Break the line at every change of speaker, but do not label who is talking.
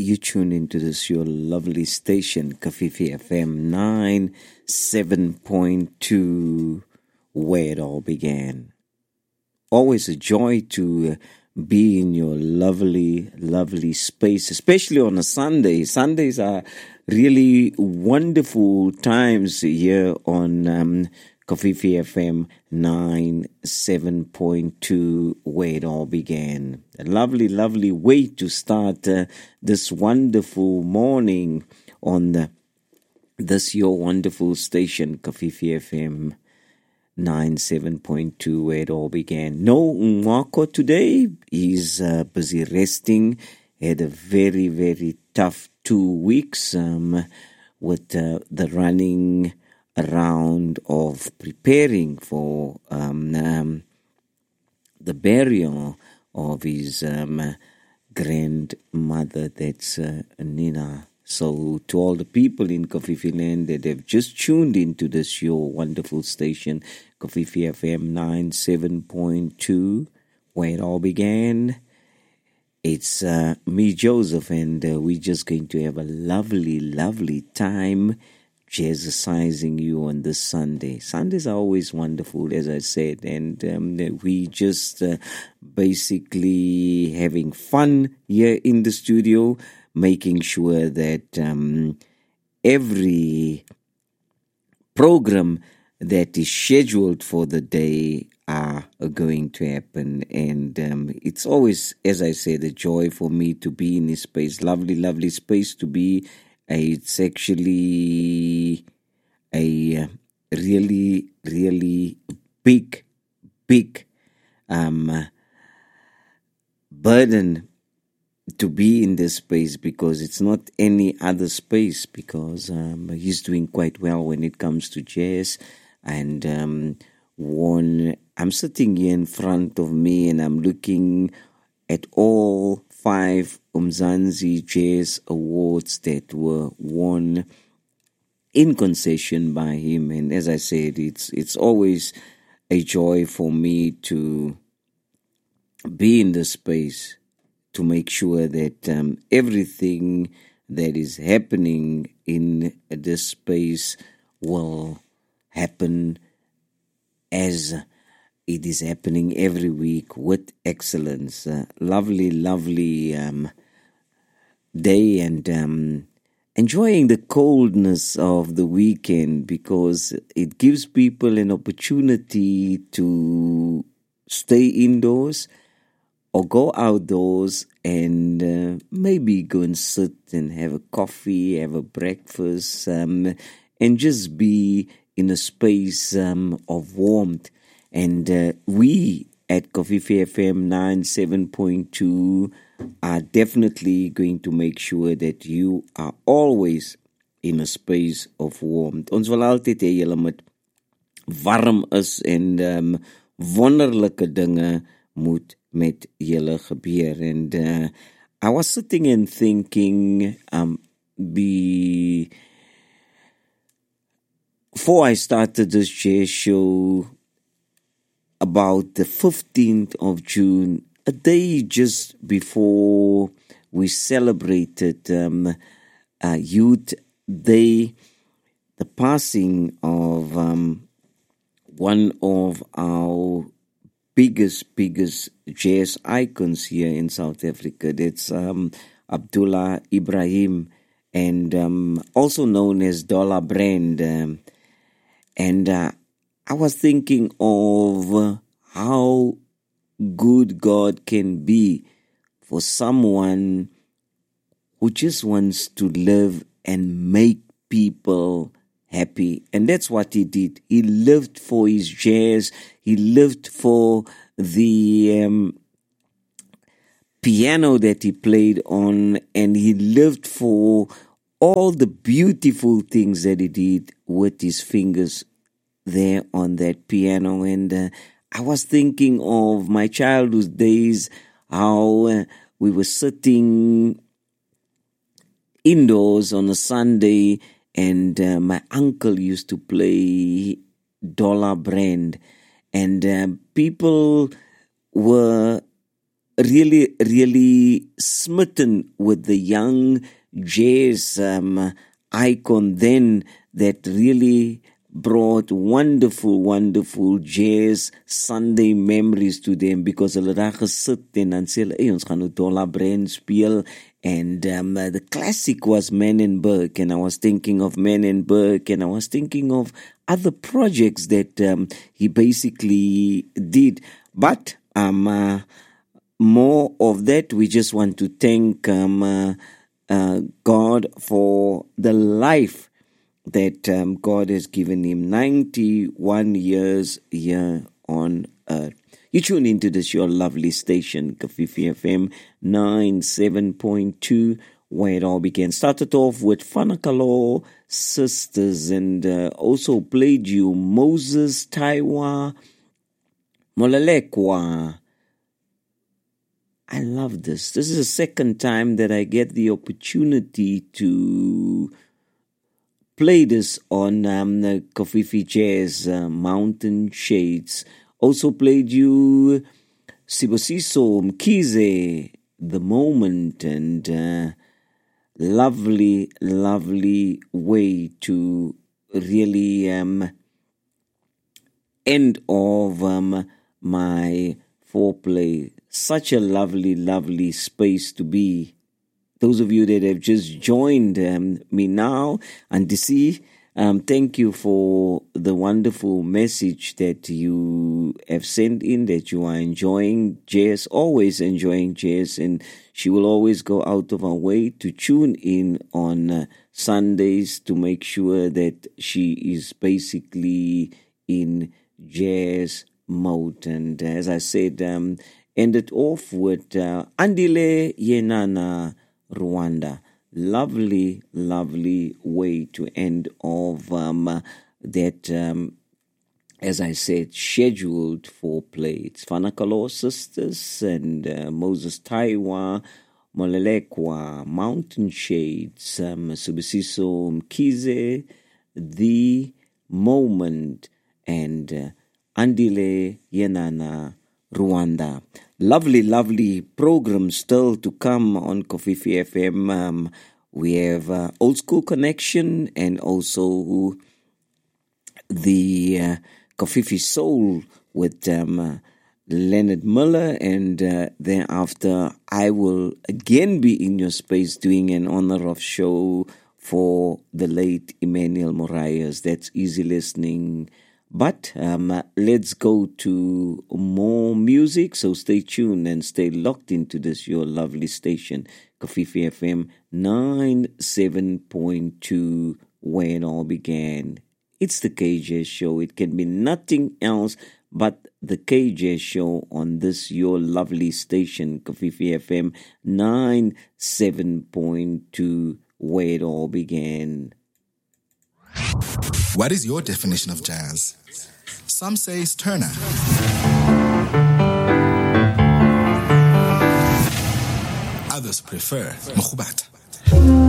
you tune into this, your lovely station, Kafifi FM 97.2, where it all began. Always a joy to be in your lovely, lovely space, especially on a Sunday. Sundays are really wonderful times here on Kafifi FM 97.2, where it all began. A lovely, lovely way to start this wonderful morning on this your wonderful station, Kafifi FM 97.2, where it all began. No Mwako today. He's busy resting. Had a very, very tough 2 weeks with the running around of preparing for the burial of his grandmother, that's Nina. So to all the people in Kafifi land that have just tuned into this your wonderful station, Kafifi FM 97.2, where it all began, it's me, Joseph, and we're just going to have a lovely, lovely time jazzercising you on this Sunday. Sundays are always wonderful, as I said, and we just basically having fun here in the studio, making sure that every program that is scheduled for the day are going to happen. And it's always, as I said, a joy for me to be in this space. Lovely, lovely space to be. It's actually a really, really big burden to be in this space, because it's not any other space, because he's doing quite well when it comes to jazz. And when I'm sitting here in front of me and I'm looking at all 5 Umzansi Jazz Awards that were won in concession by him, and as I said, it's always a joy for me to be in this space, to make sure that everything that is happening in this space will happen as it is happening every week with excellence. Lovely, lovely day, and enjoying the coldness of the weekend, because it gives people an opportunity to stay indoors or go outdoors and maybe go and sit and have a coffee, have a breakfast, and just be in a space of warmth. And we at Kafifi FM 97.2 are definitely going to make sure that you are always in a space of warmth. Ons wil altyd hê julle moet warm is, en wonderlike dinge moet met julle gebeur. And I was sitting and thinking before I started this jazz show, about the 15th of June, a day just before we celebrated Youth Day, the passing of one of our biggest jazz icons here in South Africa. That's Abdullah Ibrahim, and also known as Dollar Brand. And I was thinking of how good God can be for someone who just wants to live and make people happy. And that's what he did. He lived for his jazz. He lived for the piano that he played on, and he lived for all the beautiful things that he did with his fingers there on that piano. And I was thinking of my childhood days, how we were sitting indoors on a Sunday, and my uncle used to play Dollar Brand, and people were really smitten with the young jazz icon then that really brought wonderful jazz Sunday memories to them, because hulle daar gesit en dan sê hulle, ons gaan nou Dollar Brand speel, and the classic was Man and Burke, and I was thinking of Man and Burke, and I was thinking of other projects that he basically did. But more of that, we just want to thank God for the life that God has given him. 91 years here on earth. You tune into this, your lovely station, Kafifi FM 97.2, where it all began. Started off with Fanakalo Sisters, and also played you Moses Taiwa Molalekwa. I love this. This is the second time that I get the opportunity to play this on the Kafifi Jazz Mountain Shades. Also played you Sibusiso Mkhize, The Moment, and lovely way to really end of my foreplay. Such a lovely space to be. Those of you that have just joined me now, and to see, thank you for the wonderful message that you have sent in, that you are enjoying jazz, always enjoying jazz, and she will always go out of her way to tune in on Sundays to make sure that she is basically in jazz mode. And as I said, ended off with Andile Yenana Rwanda. Lovely way to end of that, as I said, scheduled foreplay. It's Fanakalo Sisters and Moses Taiwa Molalekwa, Mountain Shades, Sibusiso Mkhize, The Moment, and Andile Yenana Rwanda. Lovely program still to come on Kafifi FM. We have Old School Connection, and also the Kafifi Soul with Leonard Miller, and thereafter I will again be in your space doing an honor of show for the late Emmanuel Moraes. That's easy listening. But let's go to more music, so stay tuned and stay locked into this, your lovely station, Kafifi FM 97.2, where it all began. It's the KJ Show. It can be nothing else but the KJ Show on this, your lovely station, Kafifi FM 97.2, where it all began.
What is your definition of jazz? Some say it's Turner. Others prefer Mkhubata.